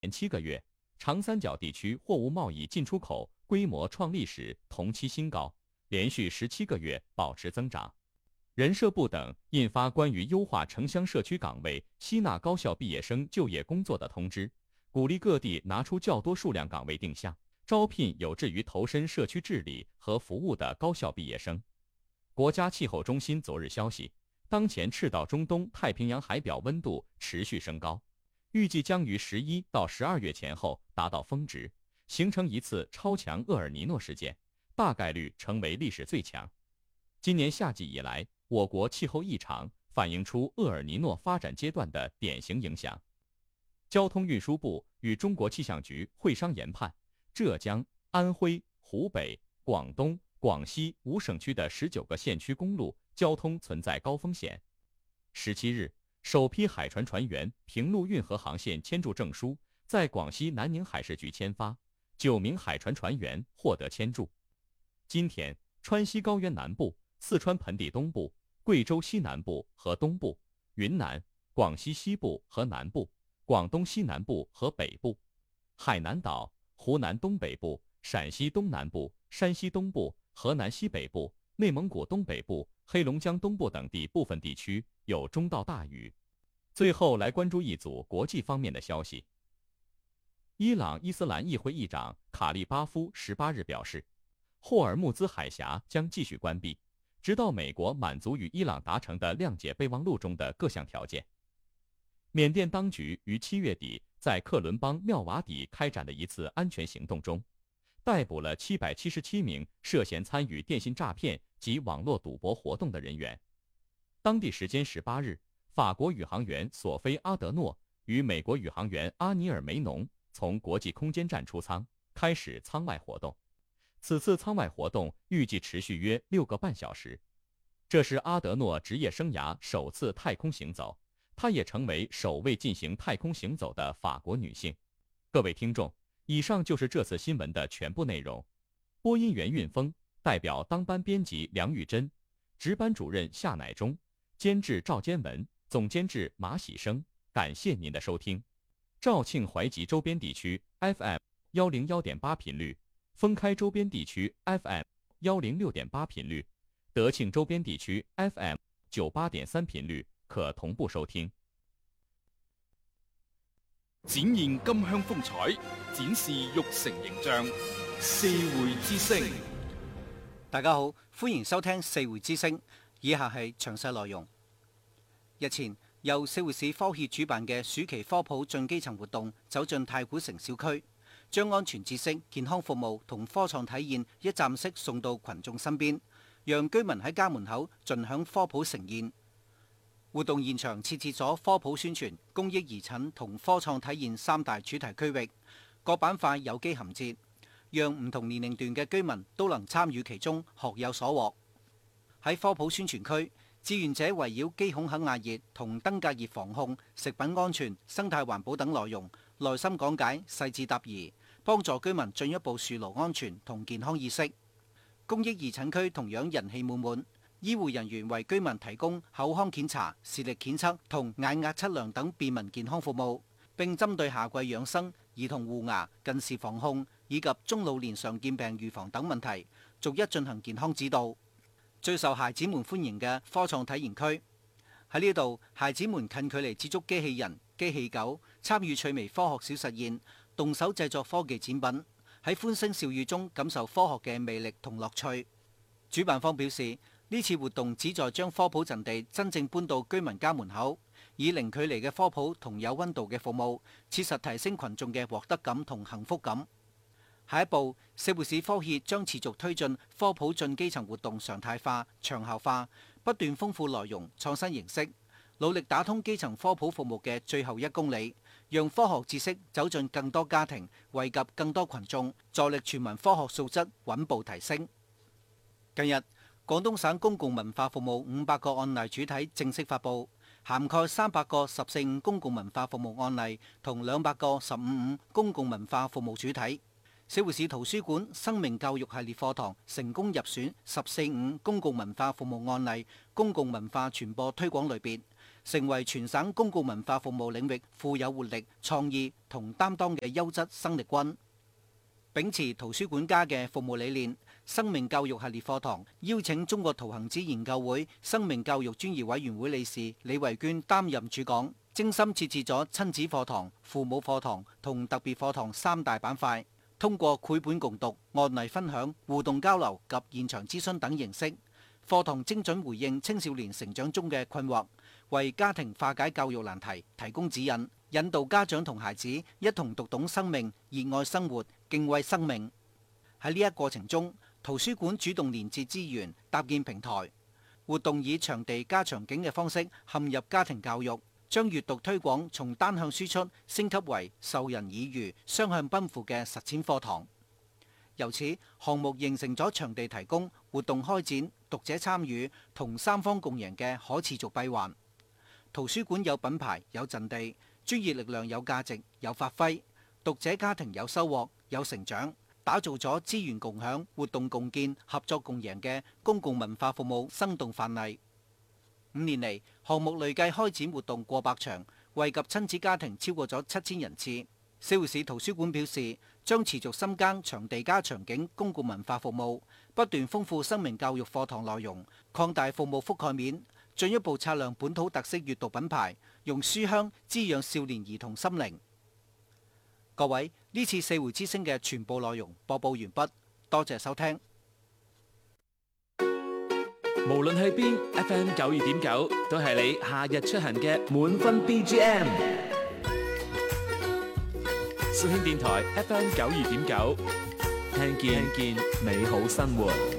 年7个月，长三角地区货物贸易进出口规模创历史同期新高，连续17个月保持增长。人社部等印发关于优化城乡社区岗位吸纳高校毕业生就业工作的通知，鼓励各地拿出较多数量岗位定向，招聘有志于投身社区治理和服务的高校毕业生。国家气候中心昨日消息，当前赤道中东太平洋海表温度持续升高，预计将于11到12月前后达到峰值，形成一次超强厄尔尼诺事件，大概率成为历史最强。今年夏季以来，我国气候异常反映出厄尔尼诺发展阶段的典型影响。交通运输部与中国气象局会商研判，浙江、安徽、湖北、广东、广西5省区的19个县区公路交通存在高风险。17日，首批海船船员平陆运河航线签注证书在广西南宁海事局签发，9名海船船员获得签注。今天，川西高原南部、四川盆地东部、贵州西南部和东部、云南、广西西部和南部、广东西南部和北部、海南岛、湖南东北部、陕西东南部、山西东部、河南西北部、内蒙古东北部、黑龙江东部等地部分地区有中到大雨。最后来关注一组国际方面的消息。伊朗伊斯兰议会议长卡利巴夫18日表示，霍尔木兹海峡将继续关闭，直到美国满足与伊朗达成的谅解备忘录中的各项条件。缅甸当局于7月底在克伦邦妙瓦底开展的一次安全行动中，逮捕了777名涉嫌参与电信诈骗及网络赌博活动的人员。当地时间18日，法国宇航员索菲·阿德诺与美国宇航员阿尼尔·梅农从国际空间站出舱，开始舱外活动。此次舱外活动预计持续约6个半小时。这是阿德诺职业生涯首次太空行走，她也成为首位进行太空行走的法国女性。各位听众，以上就是这次新闻的全部内容。播音员运峰，代表当班编辑梁玉珍，值班主任夏乃忠，监制赵坚文，总监制马喜生。感谢您的收听。肇庆淮吉周边地区 FM101.8 频率，封开周边地区 FM106.8 频率，德庆周边地区 FM98.3 频率可同步收听。 展現金鄉風采，展示玉成形象。四會之聲， 大家好，歡迎收聽四會之聲。以下係詳細內容。日前，由四會市科協主辦嘅暑期科普進基層活動走進太古城小區，將安全知識、健康服務同科創體驗一站式送到群眾身邊，讓居民喺家門口盡享科普盛宴。活動現場設置咗科普宣傳、公益義診同科創體驗3大主題區域，各板塊有機銜接，讓唔同年齡段嘅居民都能參與其中，學有所獲。喺科普宣傳區，志願者圍繞機孔肯壓熱同登革熱防控、食品安全、生態環保等內容，耐心講解、細緻答疑，幫助居民進一步樹牢安全同健康意識。公益義診區同樣人氣滿滿，醫護人員為居民提供口腔檢查、視力檢測同眼壓測量等便民健康服務，並針對夏季養生、兒童護牙、近視防控以及中老年常見病預防等問題，逐一進行健康指導。最受孩子們歡迎嘅科創體驗區，喺呢度，孩子們近距離接觸機器人、機器狗，參與趣味科學小實驗，動手製作科技展品，喺歡聲笑語中感受科學嘅魅力同樂趣。主辦方表示，呢次活動旨在將科普陣地真正搬到居民家門口，以零距離嘅科普同有溫度嘅服務，切實提升群眾嘅獲得感同幸福感。下一步，四會市科協將持續推進科普進基層活動常態化、長效化，不斷豐富內容、創新形式，努力打通基層科普服務嘅最後1公里，讓科學知識走進更多家庭，惠及更多群眾，助力全民科學素質穩步提升。近日，廣東省公共文化服務500個案例主體正式發布，涵蓋300個14.5公共文化服務案例同200個15.5公共文化服務主體。四會市圖書館生命教育系列課堂成功入選14.5公共文化服務案例公共文化傳播推廣類別， 成為全省公共文化服務領域富有活力、創意同擔當嘅優質生力軍。秉持圖書館家嘅服務理念，生命教育系列課堂邀請中國圖行知研究會生命教育專業委員會理事李維娟擔任主講，精心設置咗親子課堂、父母課堂同特別課堂3大板塊，通過繪本共讀、案例分享、互動交流及現場諮詢等形式，課堂精準回應青少年成長中嘅困惑，為家庭化解教育難題提供指引，引導家長同孩子一同讀懂生命、熱愛生活、敬畏生命。喺呢一過程中，圖書館主動連接資源，搭建平台，活動以場地加場景嘅方式嵌入家庭教育，將閱讀推廣從單向輸出升級為授人以漁、雙向奔赴嘅實踐課堂。由此，項目形成咗場地提供、活動開展、讀者參與同三方共贏嘅可持續閉環。圖書館有品牌、有陣地，專業力量有價值、有發揮，讀者家庭有收穫、有成長，打造咗資源共享、活動共建、合作共贏嘅公共文化服務生動範例。5年嚟，項目累計開展活動過百場，惠及親子家庭超過咗7000人次。四會市圖書館表示，將持續深耕場地加場景公共文化服務，不斷豐富生命教育課堂內容，擴大服務覆蓋面，進一步擦亮本土特色閱讀品牌，用書香滋養少年兒童心靈。各位，呢次四會之聲嘅全部內容播報完畢，多謝收聽。 無論係邊 FM 92.9，都係你夏日出行嘅滿分 BGM。肇慶電台 FM 92.9，聽見美好生活。